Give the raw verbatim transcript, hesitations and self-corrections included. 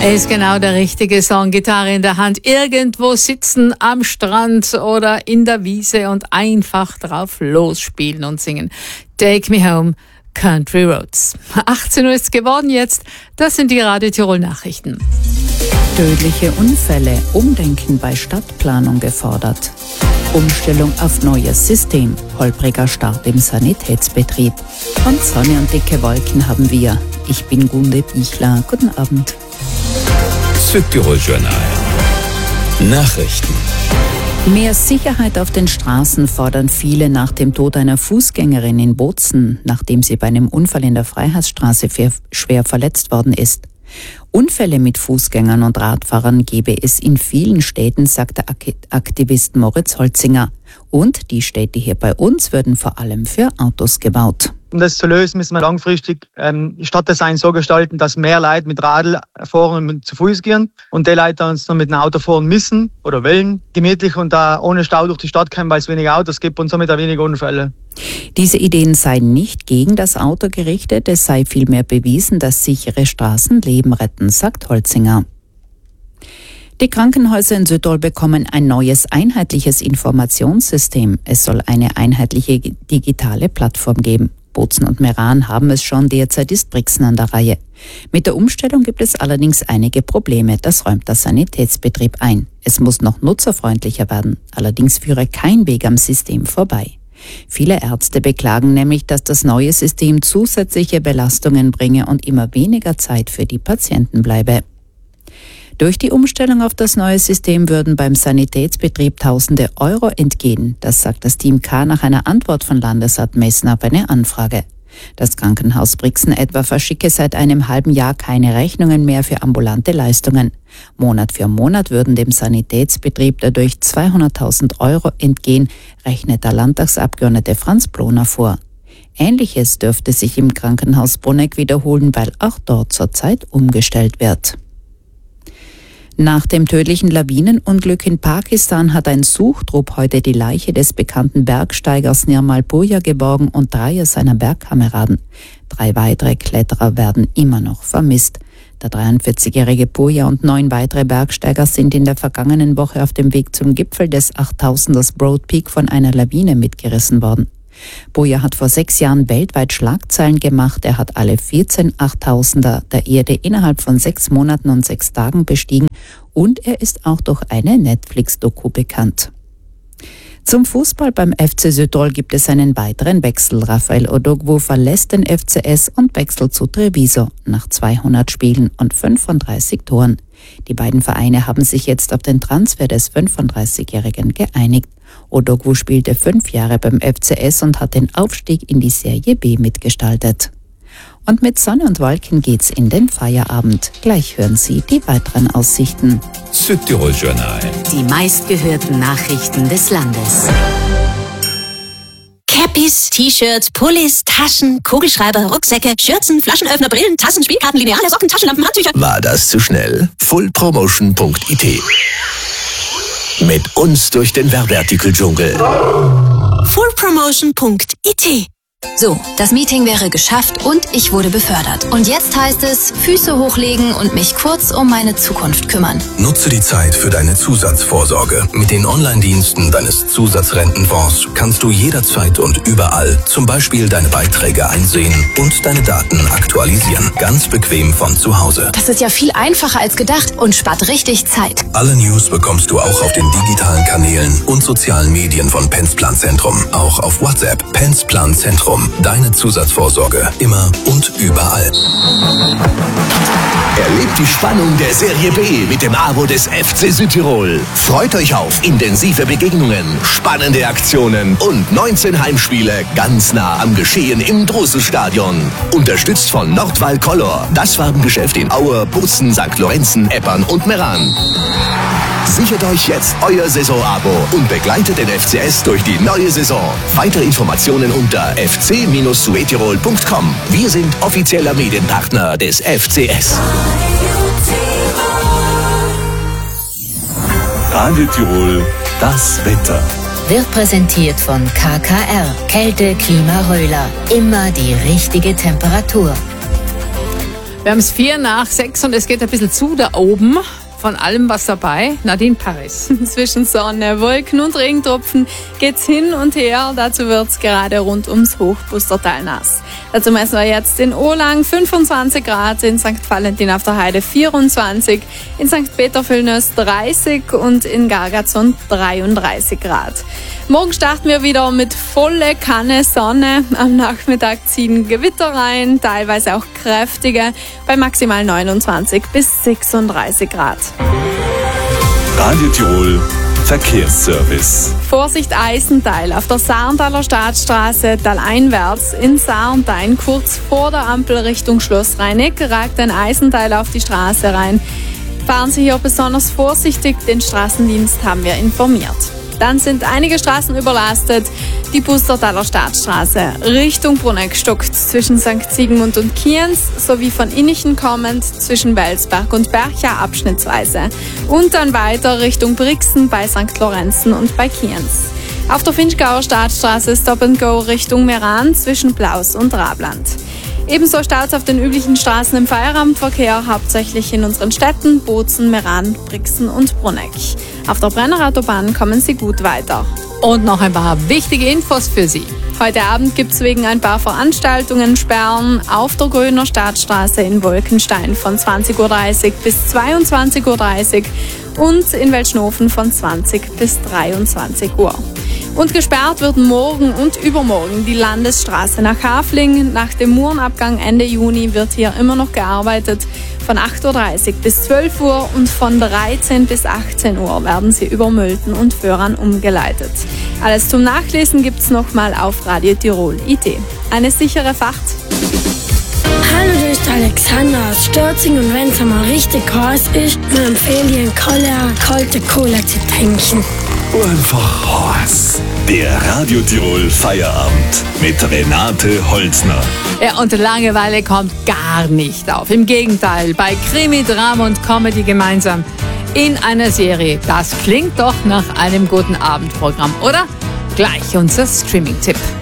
Ist genau der richtige Song, Gitarre in der Hand, irgendwo sitzen am Strand oder in der Wiese und einfach drauf losspielen und singen. Take me home, Country Roads. achtzehn Uhr ist geworden jetzt, das sind die Radio Tirol Nachrichten. Tödliche Unfälle, Umdenken bei Stadtplanung gefordert. Umstellung auf neues System, holpriger Start im Sanitätsbetrieb. Und Sonne und dicke Wolken haben wir. Ich bin Gunde Bichler, guten Abend. Südtirol Journal. Nachrichten. Mehr Sicherheit auf den Straßen fordern viele nach dem Tod einer Fußgängerin in Bozen, nachdem sie bei einem Unfall in der Freiheitsstraße schwer verletzt worden ist. Unfälle mit Fußgängern und Radfahrern gebe es in vielen Städten, sagt der Aktivist Moritz Holzinger. Und die Städte hier bei uns würden vor allem für Autos gebaut. Um das zu lösen, müssen wir langfristig ähm, das Stadtdesign so gestalten, dass mehr Leute mit Radl fahren und zu Fuß gehen. Und die Leute, die uns noch mit einem Auto fahren müssen oder wollen, gemütlich und da ohne Stau durch die Stadt kommen, weil es weniger Autos gibt und somit auch weniger Unfälle. Diese Ideen seien nicht gegen das Auto gerichtet, es sei vielmehr bewiesen, dass sichere Straßen Leben retten, sagt Holzinger. Die Krankenhäuser in Südtirol bekommen ein neues einheitliches Informationssystem. Es soll eine einheitliche digitale Plattform geben. Bozen und Meran haben es schon, derzeit ist Brixen an der Reihe. Mit der Umstellung gibt es allerdings einige Probleme, das räumt der Sanitätsbetrieb ein. Es muss noch nutzerfreundlicher werden, allerdings führe kein Weg am System vorbei. Viele Ärzte beklagen nämlich, dass das neue System zusätzliche Belastungen bringe und immer weniger Zeit für die Patienten bleibe. Durch die Umstellung auf das neue System würden beim Sanitätsbetrieb tausende Euro entgehen. Das sagt das Team K nach einer Antwort von Landesrat Messner auf eine Anfrage. Das Krankenhaus Brixen etwa verschicke seit einem halben Jahr keine Rechnungen mehr für ambulante Leistungen. Monat für Monat würden dem Sanitätsbetrieb dadurch zweihunderttausend Euro entgehen, rechnet der Landtagsabgeordnete Franz Ploner vor. Ähnliches dürfte sich im Krankenhaus Bruneck wiederholen, weil auch dort zurzeit umgestellt wird. Nach dem tödlichen Lawinenunglück in Pakistan hat ein Suchtrupp heute die Leiche des bekannten Bergsteigers Nirmal Bhuiya geborgen und drei seiner Bergkameraden. Drei weitere Kletterer werden immer noch vermisst. Der dreiundvierzigjährige Bhuiya und neun weitere Bergsteiger sind in der vergangenen Woche auf dem Weg zum Gipfel des achttausenders Broad Peak von einer Lawine mitgerissen worden. Bhuiya hat vor sechs Jahren weltweit Schlagzeilen gemacht. Er hat alle vierzehn achttausender der Erde innerhalb von sechs Monaten und sechs Tagen bestiegen und er ist auch durch eine Netflix-Doku bekannt. Zum Fußball beim F C Südtirol gibt es einen weiteren Wechsel. Rafael Odogwu verlässt den F C S und wechselt zu Treviso nach zweihundert Spielen und fünfunddreißig Toren. Die beiden Vereine haben sich jetzt auf den Transfer des fünfunddreißigjährigen geeinigt. Odogwu spielte fünf Jahre beim F C S und hat den Aufstieg in die Serie B mitgestaltet. Und mit Sonne und Wolken geht's in den Feierabend. Gleich hören Sie die weiteren Aussichten. Südtirol Journal. Die meistgehörten Nachrichten des Landes. Cappies, T-Shirts, Pullis, Taschen, Kugelschreiber, Rucksäcke, Schürzen, Flaschenöffner, Brillen, Tassen, Spielkarten, Lineale, Socken, Taschenlampen, Handtücher. War das zu schnell? full promotion punkt i t. Mit uns durch den Werbeartikel-Dschungel. full promotion punkt i t. So, das Meeting wäre geschafft und ich wurde befördert. Und jetzt heißt es, Füße hochlegen und mich kurz um meine Zukunft kümmern. Nutze die Zeit für deine Zusatzvorsorge. Mit den Online-Diensten deines Zusatzrentenfonds kannst du jederzeit und überall zum Beispiel deine Beiträge einsehen und deine Daten aktualisieren. Ganz bequem von zu Hause. Das ist ja viel einfacher als gedacht und spart richtig Zeit. Alle News bekommst du auch auf den digitalen Kanälen und sozialen Medien von Pensplan Zentrum. Auch auf WhatsApp. Pensplan Zentrum. Deine Zusatzvorsorge. Immer und überall. Erlebt die Spannung der Serie B mit dem Abo des F C Südtirol. Freut euch auf intensive Begegnungen, spannende Aktionen und neunzehn Heimspiele ganz nah am Geschehen im Drosselstadion. Unterstützt von Nordwall Color, das Farbengeschäft in Aue, Bozen, Sankt Lorenzen, Eppern und Meran. Sichert euch jetzt euer Saisonabo und begleitet den F C S durch die neue Saison. Weitere Informationen unter f c Bindestrich suetirol punkt com. Wir sind offizieller Medienpartner des F C S. Radio Tirol, das Wetter. Wird präsentiert von K K R. Kälte, Klima, Röhler. Immer die richtige Temperatur. Wir haben es vier nach sechs und es geht ein bisschen zu da oben. Von allem was dabei. Nadine Paris. Zwischen Sonne, Wolken und Regentropfen geht's hin und her. Dazu wird's gerade rund ums Hochbustertal nass. Dazu messen wir jetzt in Ohlang fünfundzwanzig Grad, in Sankt Valentin auf der Heide vierundzwanzig, in Sankt Peter-Villnös dreißig und in Gargatzon dreiunddreißig Grad. Morgen starten wir wieder mit volle Kanne Sonne. Am Nachmittag ziehen Gewitter rein, teilweise auch kräftige, bei maximal neunundzwanzig bis sechsunddreißig Grad. Radio Tirol Verkehrsservice. Vorsicht Eisenteil auf der Saarenthaler Staatsstraße taleinwärts in Saarenthain kurz vor der Ampel Richtung Schloss Rheineck ragt ein Eisenteil auf die Straße rein. Fahren Sie hier besonders vorsichtig, den Straßendienst haben wir informiert. Dann sind einige Straßen überlastet. Die Pustertaler Staatsstraße Richtung Bruneck stockt zwischen Sankt Sigmund und Kienz sowie von Innichen kommend zwischen Welsberg und Bercha abschnittsweise. Und dann weiter Richtung Brixen bei Sankt Lorenzen und bei Kienz. Auf der Finchgauer Staatsstraße Stop and Go Richtung Meran zwischen Plaus und Rabland. Ebenso Staus auf den üblichen Straßen im Feierabendverkehr, hauptsächlich in unseren Städten Bozen, Meran, Brixen und Bruneck. Auf der Brennerautobahn kommen Sie gut weiter. Und noch ein paar wichtige Infos für Sie. Heute Abend gibt es wegen ein paar Veranstaltungen Sperren auf der Gröner Staatsstraße in Wolkenstein von zwanzig Uhr dreißig bis zweiundzwanzig Uhr dreißig und in Welschnofen von zwanzig bis dreiundzwanzig Uhr. Und gesperrt wird morgen und übermorgen die Landesstraße nach Hafling. Nach dem Murenabgang Ende Juni wird hier immer noch gearbeitet. Von acht Uhr dreißig bis zwölf Uhr und von dreizehn bis achtzehn Uhr werden sie über Mölten und Föhrern umgeleitet. Alles zum Nachlesen gibt's nochmal auf Radio Tirol punkt I T. Eine sichere Fahrt. Hallo, das ist Alexander aus Stürzing und wenn es mal richtig heiß ist, dann empfehle ich einen Cola, kalte Cola zu trinken. Einfach heiß. Der Radio Tirol Feierabend mit Renate Holzner. Ja, und Langeweile kommt gar nicht auf. Im Gegenteil, bei Krimi, Drama und Comedy gemeinsam in einer Serie. Das klingt doch nach einem guten Abendprogramm, oder? Gleich unser Streaming-Tipp.